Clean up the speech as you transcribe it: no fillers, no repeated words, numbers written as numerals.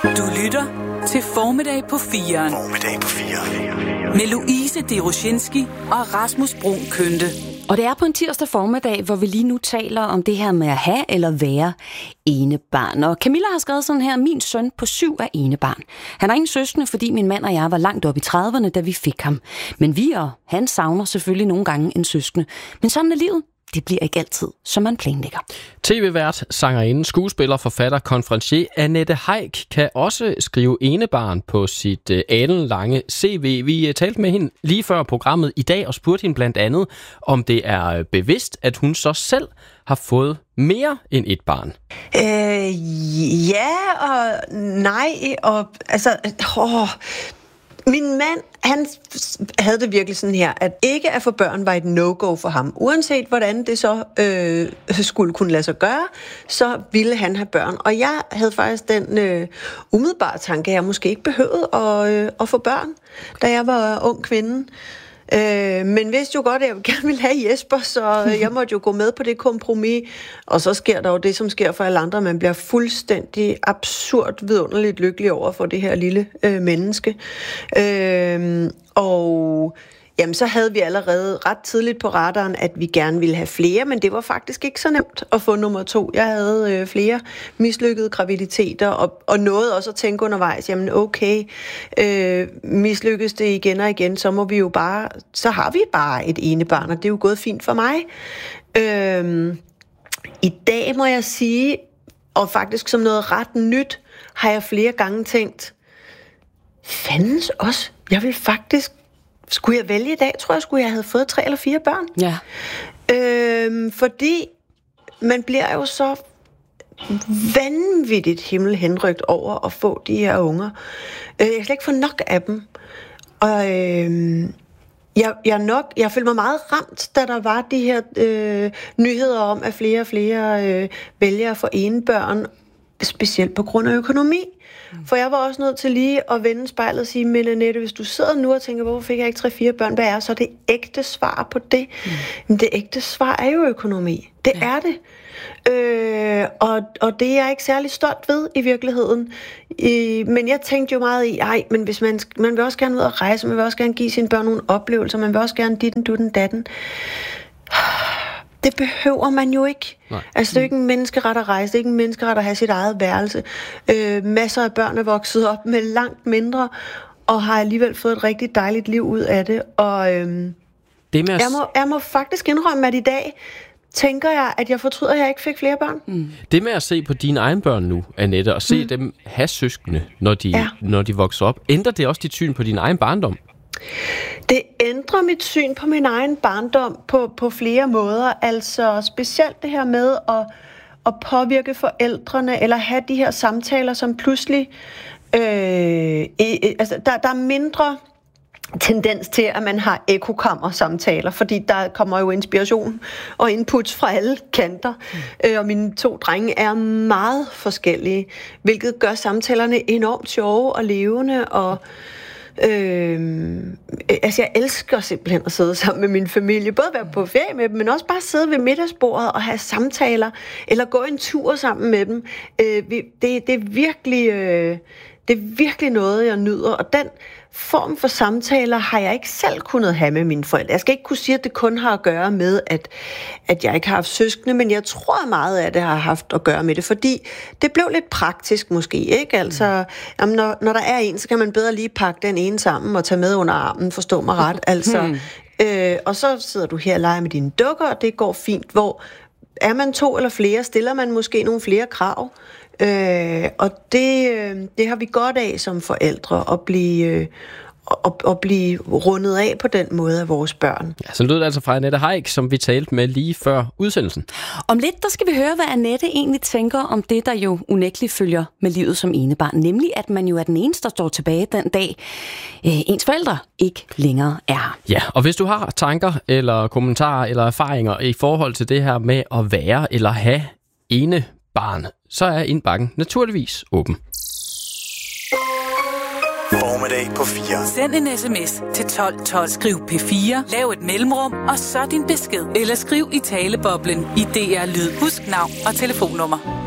Du lytter til Formiddag på 4'eren. Formiddag på 4'eren. Med Louise Deroshinski og Rasmus Bruun Kønte. Og det er på en tirsdag formiddag, hvor vi lige nu taler om det her med at have eller være enebarn. Og Camilla har skrevet sådan her: min søn på 7 er enebarn. Han har ingen søskende, fordi min mand og jeg var langt op i 30'erne, da vi fik ham. Men vi og han savner selvfølgelig nogle gange en søskende. Men sådan er livet. Det bliver ikke altid, som man planlægger. TV-vært, sangerinde, skuespiller, forfatter, konferencier Annette Heick kan også skrive enebarn på sit alenlange CV. Vi talte med hende lige før programmet i dag og spurgte hende blandt andet, om det er bevidst, at hun så selv har fået mere end et barn. Ja og nej. Og altså, min mand, han havde det virkelig sådan her, at ikke at få børn var et no-go for ham. Uanset hvordan det så skulle kunne lade sig gøre, så ville han have børn. Og jeg havde faktisk den umiddelbare tanke, at jeg måske ikke behøvede at få børn, da jeg var ung kvinde. Men vidste jo godt, at jeg gerne ville have Jesper, så jeg måtte jo gå med på det kompromis. Og så sker der jo det, som sker for alle andre. Man bliver fuldstændig absurd vidunderligt lykkelig over for det her lille menneske. Og jamen, så havde vi allerede ret tidligt på radaren, at vi gerne ville have flere, men det var faktisk ikke så nemt at få nummer 2. Jeg havde flere mislykkede graviditeter, og nåede også at tænke undervejs, jamen okay, mislykkes det igen og igen, så har vi bare et enebarn, og det er jo gået fint for mig. I dag må jeg sige, og faktisk som noget ret nyt, har jeg flere gange tænkt, fandens også, jeg vil faktisk. Skulle jeg vælge i dag, tror jeg, skulle jeg have fået 3 eller 4 børn. Ja. Fordi man bliver jo så vanvittigt himmelhenrygt over at få de her unger. Jeg kan slet ikke få nok af dem. Og jeg følte mig meget ramt, da der var de her nyheder om, at flere og flere vælger at få enebørn, specielt på grund af økonomi. For jeg var også nødt til lige at vende spejlet og sige, men Annette, hvis du sidder nu og tænker, hvorfor fik jeg ikke 3-4 børn, hvad er så det ægte svar på det? Men det ægte svar er jo økonomi. Det er det. Og det er jeg ikke særlig stolt ved i virkeligheden. Men jeg tænkte jo meget i, men hvis man vil også gerne ud og rejse, man vil også gerne give sine børn nogle oplevelser, man vil også gerne ditten, dutten, datten. Det behøver man jo ikke. Nej. Altså, det er jo ikke en menneskeret at rejse, det er ikke en menneskeret at have sit eget værelse. Masser af børn er vokset op med langt mindre, og har alligevel fået et rigtig dejligt liv ud af det. Og jeg må faktisk indrømme, at i dag tænker jeg, at jeg fortryder, at jeg ikke fik flere børn. Det med at se på dine egne børn nu, Annette, og se dem have søskende, når de vokser op, ændrer det også dit syn på din egen barndom? Det ændrer mit syn på min egen barndom på flere måder. Altså specielt det her med at påvirke forældrene, eller have de her samtaler, som pludselig... der er mindre tendens til, at man har ekokammer-samtaler, fordi der kommer jo inspiration og inputs fra alle kanter. Og mine 2 drenge er meget forskellige, hvilket gør samtalerne enormt sjove og levende, og jeg elsker simpelthen at sidde sammen med min familie, både være på ferie med dem, men også bare sidde ved middagsbordet og have samtaler, eller gå en tur sammen med dem. Det er virkelig noget, jeg nyder, og den form for samtaler har jeg ikke selv kunnet have med mine forældre. Jeg skal ikke kunne sige, at det kun har at gøre med, at jeg ikke har haft søskende, men jeg tror meget af det har haft at gøre med det, fordi det blev lidt praktisk måske, ikke? Altså, jamen, når der er en, så kan man bedre lige pakke den ene sammen og tage med under armen, forstå mig ret. Altså, og så sidder du her og leger med dine dukker, og det går fint. Hvor er man 2 eller flere, stiller man måske nogle flere krav. Og det har vi godt af som forældre, at blive rundet af på den måde af vores børn. Ja, så lød det altså fra Annette Heick, som vi talte med lige før udsendelsen. Om lidt, der skal vi høre, hvad Annette egentlig tænker om det, der jo unægteligt følger med livet som enebarn. Nemlig, at man jo er den eneste, der står tilbage den dag, ens forældre ikke længere er her. Ja, og hvis du har tanker eller kommentarer eller erfaringer i forhold til det her med at være eller have enebarn, så er indbakken naturligvis åben. Formiddag på 4. Send en sms til 1212. Skriv P4, lav et mellemrum, og så din besked. Eller skriv i taleboblen i DR Lyd. Husk navn og telefonnummer.